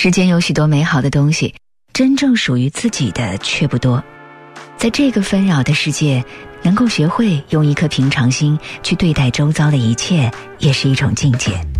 世间有许多美好的东西，真正属于自己的却不多。在这个纷扰的世界，能够学会用一颗平常心去对待周遭的一切，也是一种境界。